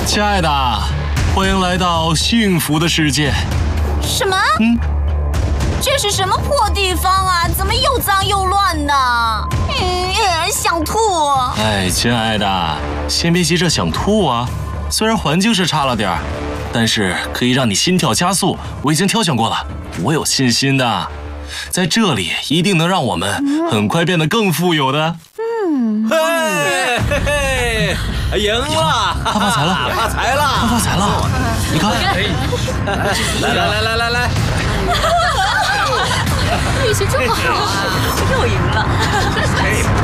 亲爱的，欢迎来到幸福的世界。 什么？这是什么破地方啊？怎么又脏又乱的？想吐。 哎，亲爱的，先别急着想吐啊。虽然环境是差了点儿，但是可以让你心跳加速，我已经挑选过了，我有信心的，在这里一定能让我们很快变得更富有的。 嘿，赢了！ 他发财了！ 发财了！ 他发财了！你看， 来， 运气这么好啊，又赢了。